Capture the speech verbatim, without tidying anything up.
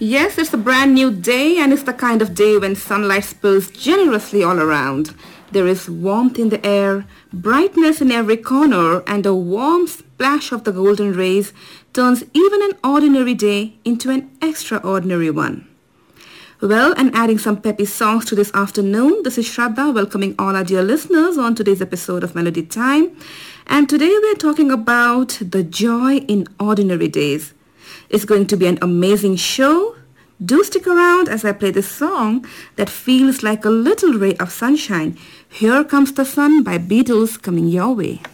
Yes, it's a brand new day and it's the kind of day when sunlight spills generously all around. There is warmth in the air, brightness in every corner, and a warm splash of the golden rays turns even an ordinary day into an extraordinary one. Well, and adding some peppy songs to this afternoon, this is Shraddha welcoming all our dear listeners on today's episode of Melody Time. And today we're talking about the joy in ordinary days. It's going to be an amazing show. Do stick around as I play this song that feels like a little ray of sunshine. Here Comes the Sun by Beatles coming your way.